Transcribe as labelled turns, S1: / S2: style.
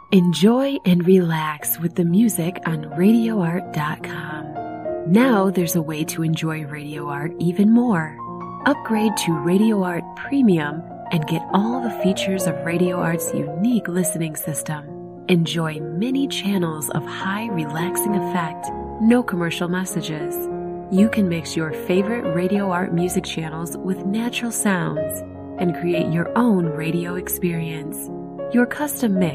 S1: Enjoy and relax with the music on RadioArt.com. Now there's a way to enjoy Radio Art even more. Upgrade to Radio Art Premium and get all the features of Radio Art's unique listening system. Enjoy many channels of high relaxing effect, no commercial messages. You can mix your favorite Radio Art music channels with natural sounds and create your own radio experience. Your custom mix